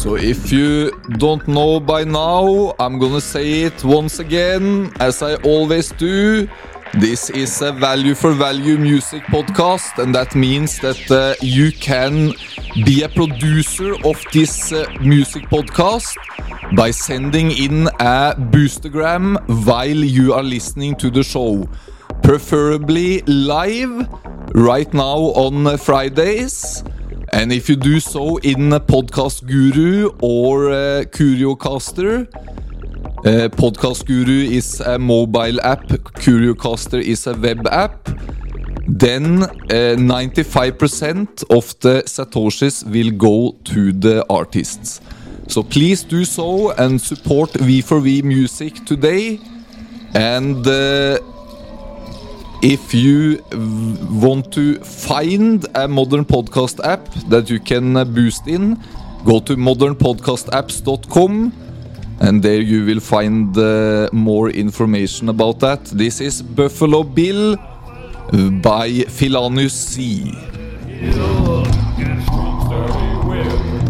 So if you don't know by now, I'm gonna say it once again, as I always do. This is a value for value music podcast, and that means that you can be a producer of this music podcast by sending in a boostergram while you are listening to the show. Preferably live, right now on Fridays. And if you do so in Podcast Guru or Curiocaster, Podcast Guru is a mobile app, Curiocaster is a web app, then 95% of the Satoshis will go to the artists. So please do so and support V4V Music today. And if you want to find a modern podcast app that you can boost in, go to modernpodcastapps.com and there you will find more information about that. This is Buffalo Bill by Philanus C.